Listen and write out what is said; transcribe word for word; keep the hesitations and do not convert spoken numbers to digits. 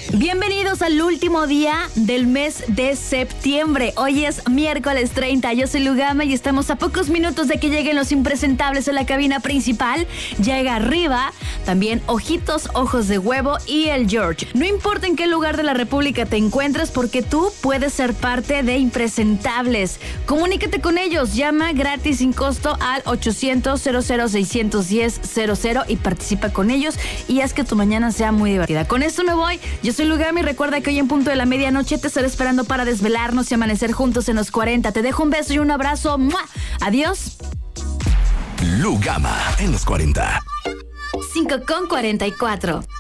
Bienvenidos al último día del mes de septiembre. Hoy es miércoles treinta. Yo soy Lugama y estamos a pocos minutos de que lleguen los impresentables a la cabina principal. Llega Arriba, también Ojitos, Ojos de Huevo y el George. No importa en qué lugar de la República te encuentres, porque tú puedes ser parte de Impresentables. Comunícate con ellos. Llama gratis sin costo al ochocientos, cero cero, seiscientos diez, cero cero y participa con ellos y haz que tu mañana sea muy divertida. Con esto me voy. Yo soy Lugama y recuerda que hoy en punto de la medianoche te estaré esperando para desvelarnos y amanecer juntos en los cuarenta. Te dejo un beso y un abrazo. ¡Mua! Adiós. Lugama en los cuarenta. cinco con cuarenta y cuatro.